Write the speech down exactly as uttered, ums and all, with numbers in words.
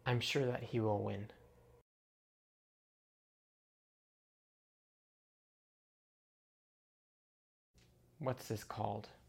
I'm sure that he will win. What's this called?